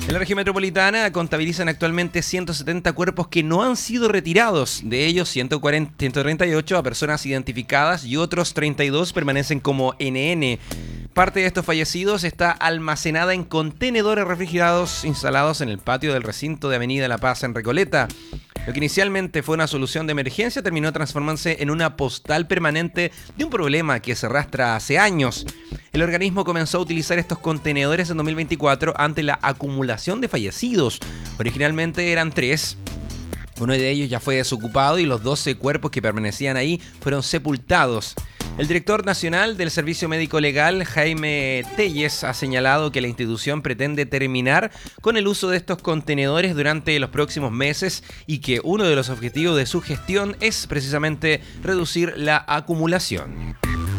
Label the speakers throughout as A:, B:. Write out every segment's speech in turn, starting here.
A: En la región metropolitana contabilizan actualmente 170 cuerpos que no han sido retirados. De ellos, 138 a personas identificadas y otros 32 permanecen como NN. Parte de estos fallecidos está almacenada en contenedores refrigerados instalados en el patio del recinto de Avenida La Paz en Recoleta. Lo que inicialmente fue una solución de emergencia terminó transformándose en una postal permanente de un problema que se arrastra hace años. El organismo comenzó a utilizar estos contenedores en 2024 ante la acumulación de fallecidos. Originalmente eran 3. Uno de ellos ya fue desocupado y los 12 cuerpos que permanecían ahí fueron sepultados. El director nacional del Servicio Médico Legal, Jaime Telles, ha señalado que la institución pretende terminar con el uso de estos contenedores durante los próximos meses y que uno de los objetivos de su gestión es precisamente reducir la acumulación.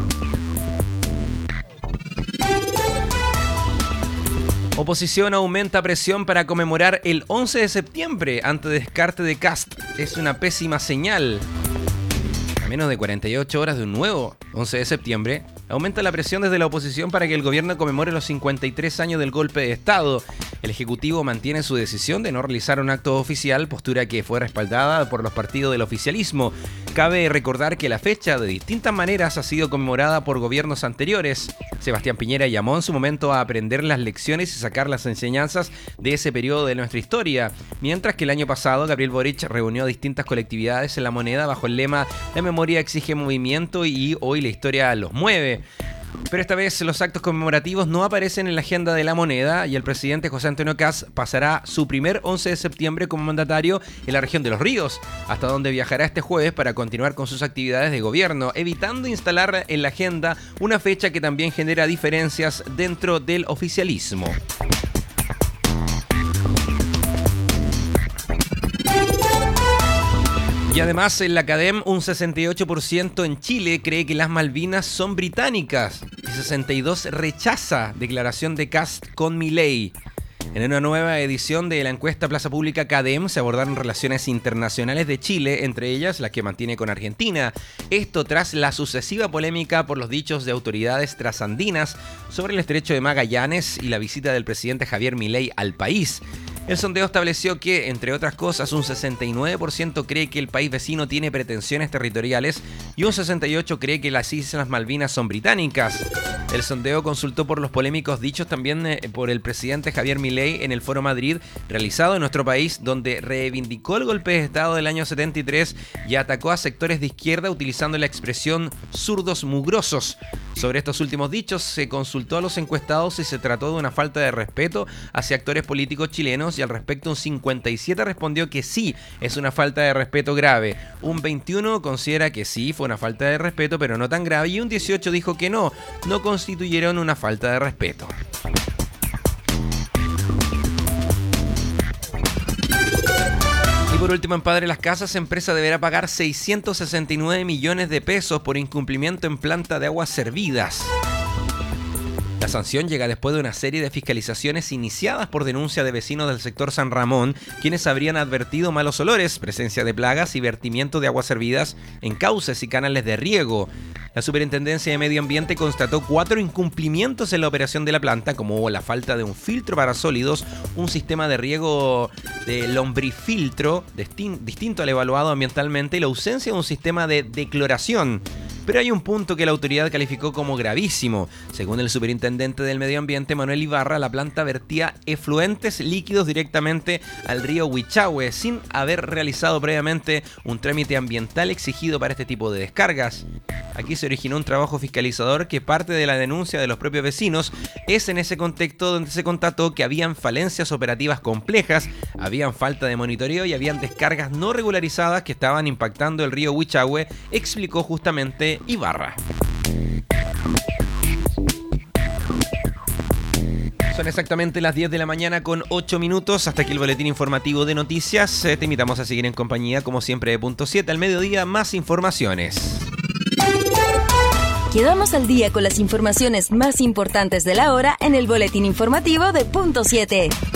A: Oposición aumenta presión para conmemorar el 11 de septiembre ante descarte de Kast. Es una pésima señal. A menos de 48 horas de un nuevo 11 de septiembre, aumenta la presión desde la oposición para que el gobierno conmemore los 53 años del golpe de Estado. El Ejecutivo mantiene su decisión de no realizar un acto oficial, postura que fue respaldada por los partidos del oficialismo. Cabe recordar que la fecha de distintas maneras ha sido conmemorada por gobiernos anteriores. Sebastián Piñera llamó en su momento a aprender las lecciones y sacar las enseñanzas de ese periodo de nuestra historia, mientras que el año pasado Gabriel Boric reunió a distintas colectividades en La Moneda bajo el lema "La memoria exige movimiento y hoy la historia los mueve". Pero esta vez los actos conmemorativos no aparecen en la agenda de La Moneda y el presidente José Antonio Kast pasará su primer 11 de septiembre como mandatario en la región de Los Ríos, hasta donde viajará este jueves para continuar con sus actividades de gobierno, evitando instalar en la agenda una fecha que también genera diferencias dentro del oficialismo. Y además en la CADEM un 68% en Chile cree que las Malvinas son británicas y 62% rechaza declaración de Kast con Milei. En una nueva edición de la encuesta Plaza Pública CADEM se abordaron relaciones internacionales de Chile, entre ellas las que mantiene con Argentina. Esto tras la sucesiva polémica por los dichos de autoridades trasandinas sobre el estrecho de Magallanes y la visita del presidente Javier Milei al país. El sondeo estableció que, entre otras cosas, un 69% cree que el país vecino tiene pretensiones territoriales y un 68% cree que las Islas Malvinas son británicas. El sondeo consultó por los polémicos dichos también por el presidente Javier Milei en el Foro Madrid, realizado en nuestro país, donde reivindicó el golpe de Estado del año 73 y atacó a sectores de izquierda utilizando la expresión zurdos mugrosos. Sobre estos últimos dichos se consultó a los encuestados si se trató de una falta de respeto hacia actores políticos chilenos y al respecto un 57% respondió que sí, es una falta de respeto grave. Un 21% considera que sí, fue una falta de respeto pero no tan grave y un 18% dijo que no constituyeron una falta de respeto. Y por último, en Padre Las Casas, empresa deberá pagar 669 millones de pesos por incumplimiento en planta de aguas servidas. La sanción llega después de una serie de fiscalizaciones iniciadas por denuncia de vecinos del sector San Ramón, quienes habrían advertido malos olores, presencia de plagas y vertimiento de aguas servidas en cauces y canales de riego. La Superintendencia de Medio Ambiente constató 4 incumplimientos en la operación de la planta, como la falta de un filtro para sólidos, un sistema de riego de lombrifiltro distinto al evaluado ambientalmente y la ausencia de un sistema de decloración. Pero hay un punto que la autoridad calificó como gravísimo. Según el superintendente del Medio Ambiente, Manuel Ibarra, la planta vertía efluentes líquidos directamente al río Huichahue, sin haber realizado previamente un trámite ambiental exigido para este tipo de descargas. Aquí se originó un trabajo fiscalizador que parte de la denuncia de los propios vecinos. Es en ese contexto donde se constató que habían falencias operativas complejas, habían falta de monitoreo y habían descargas no regularizadas que estaban impactando el río Huichahue, explicó justamente Ibarra. Son exactamente las 10 de la mañana con 8 minutos. Hasta aquí el boletín informativo de noticias. Te invitamos a seguir en compañía, como siempre, de Punto 7 al mediodía. Más informaciones.
B: Quedamos al día con las informaciones más importantes de la hora en el boletín informativo de Punto 7.